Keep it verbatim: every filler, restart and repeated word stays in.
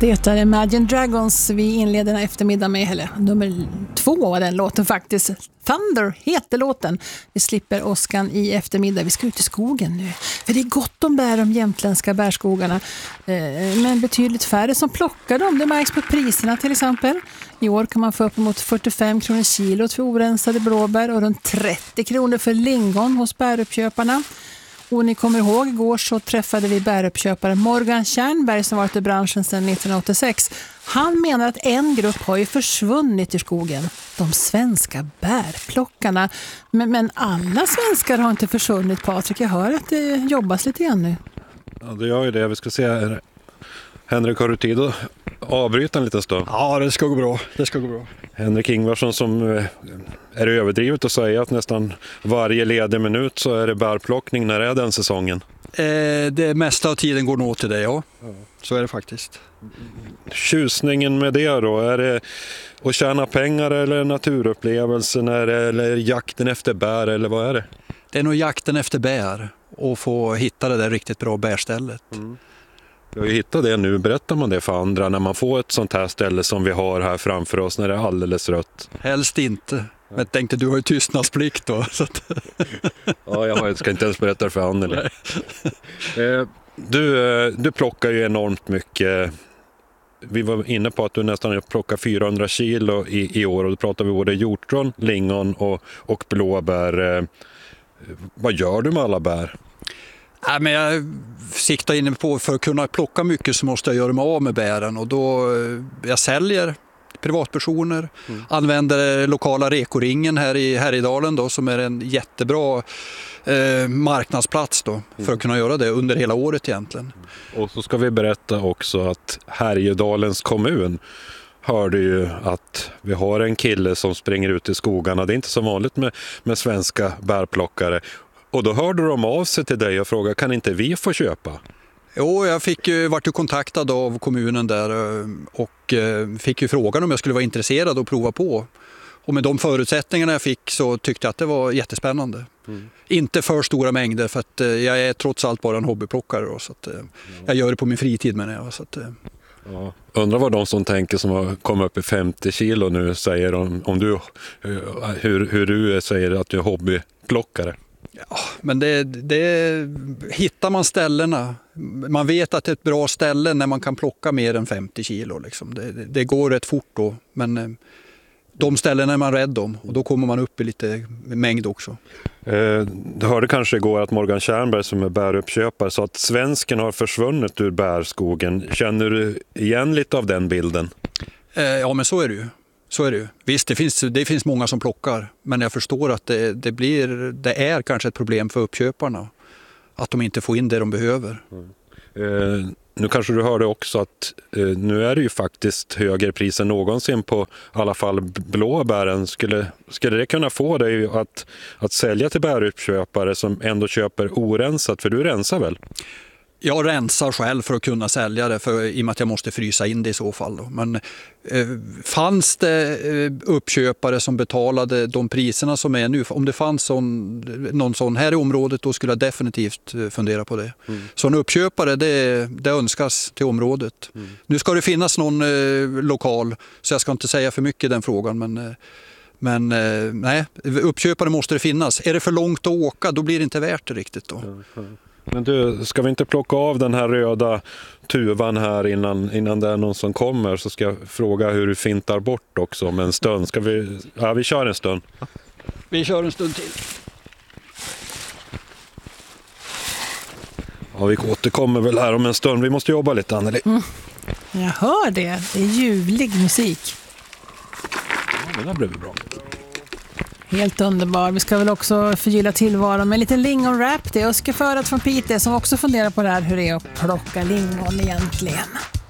Det är Imagine Dragons vi inleder den här eftermiddagen med, eller nummer två av den låten faktiskt. Thunder heter låten. Vi slipper åskan i eftermiddag. Vi ska ut i skogen nu. För det är gott om bär, de jämtländska bärskogarna. Men betydligt färre som plockar dem. Det märks på priserna till exempel. I år kan man få upp mot fyrtiofem kronor kilot för orensade blåbär och runt trettio kronor för lingon hos bäruppköparna. Och ni kommer ihåg, igår så träffade vi bäruppköparen Morgan Tjärnberg som varit i branschen sedan nittonhundraåttiosex. Han menar att en grupp har ju försvunnit i skogen. De svenska bärplockarna. Men, men alla svenskar har inte försvunnit, Patrik. Jag hör att det jobbas lite grann nu. Ja, det gör ju det. Vi ska se. Henrik, har du tid att avbryta en liten stund? Ja, det ska gå bra. Det ska gå bra. Henrik Ingvarsson, som är det överdrivet att säga att nästan varje ledig minut så är det bärplockning. När är den säsongen? Eh, det mesta av tiden går nog till det, ja. ja. Så är det faktiskt. Tjusningen med det då, är det att tjäna pengar eller naturupplevelsen eller jakten efter bär eller vad är det? Det är nog jakten efter bär och få hitta det där riktigt bra bärstället. Mm. Vi har ju hittat det nu. Berättar man det för andra när man får ett sånt här ställe som vi har här framför oss när det är alldeles rött? Helst inte. Men jag tänkte, du har ju tystnadsplikt då. Så att... ja, jag ska inte ens berätta för andra. Du, du plockar ju enormt mycket. Vi var inne på att du nästan plockar fyrahundra kilo i, i år och då pratar vi både hjortron, lingon och, och blåbär. Vad gör du med alla bär? Nej, men jag siktar inne på för att kunna plocka mycket så måste jag göra mig av med bären och då jag säljer privatpersoner, mm. använder lokala rekoringen här i Härjedalen då, som är en jättebra eh, marknadsplats då, för mm. att kunna göra det under hela året egentligen. Och så ska vi berätta också att Härjedalens kommun hörde ju att vi har en kille som springer ut i skogarna. Det är inte så vanligt med, med svenska bärplockare. Och då hörde de av sig till dig och frågade, kan inte vi få köpa? Jo, jag fick ju, vart ju kontaktad av kommunen där och fick ju frågan om jag skulle vara intresserad och prova på. Och med de förutsättningarna jag fick så tyckte jag att det var jättespännande. Mm. Inte för stora mängder för att jag är trots allt bara en hobbyplockare. Då, så att ja. Jag gör det på min fritid med det. Så att, ja. Undrar vad de som tänker som har kommit upp i femtio kilo nu säger om, om du, hur, hur du säger att du är hobbyplockare. Ja, men det, det hittar man ställena. Man vet att det är ett bra ställe när man kan plocka mer än femtio kilo. Liksom. Det, det går rätt fort då, men de ställena är man rädd om och då kommer man upp i lite mängd också. Eh, du hörde kanske igår att Morgan Tjärnberg som är bäruppköpare sa att svensken har försvunnit ur bärskogen. Känner du igen lite av den bilden? Eh, ja, men så är det ju. Så är det ju. Visst, det finns, det finns många som plockar, men jag förstår att det, det, blir, det är kanske ett problem för uppköparna. Att de inte får in det de behöver. Mm. Eh, nu kanske du hörde också att eh, nu är det ju faktiskt högre pris än någonsin på i alla fall blåbären. Skulle, skulle det kunna få dig att, att sälja till bäruppköpare som ändå köper orensat? För du rensar väl? Jag rensar själv för att kunna sälja det för, i och med att jag måste frysa in det i så fall. Då. Men eh, fanns det eh, uppköpare som betalade de priserna som är nu? Om det fanns sån, någon sån här i området då skulle jag definitivt eh, fundera på det. Mm. Så en uppköpare det, det önskas till området. Mm. Nu ska det finnas någon eh, lokal så jag ska inte säga för mycket i den frågan men... Eh, Men eh, nej, uppköpare måste det finnas. Är det för långt att åka då blir det inte värt det riktigt då. Mm. Mm. Men du, ska vi inte plocka av den här röda tuvan här innan, innan det är någon som kommer så ska jag fråga hur du fintar bort också om en stund. Ska vi, ja, vi kör en stund. Vi kör en stund till. Ja, vi återkommer väl här om en stund. Vi måste jobba lite, Anneli. Mm. Jag hör det. Det är ljuvlig musik. Ja, det där blev bra. Helt underbar. Vi ska väl också förgylla tillvaron med lite lingonrap. Det är Oskar Förat från Piteå som också funderar på det här hur det är att plocka lingon egentligen.